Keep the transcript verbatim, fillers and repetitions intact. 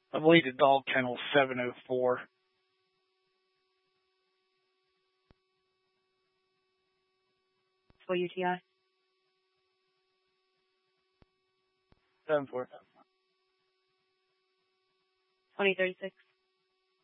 I believe the dog kennel seven oh four. Full U T I? seven four. twenty thirty-six.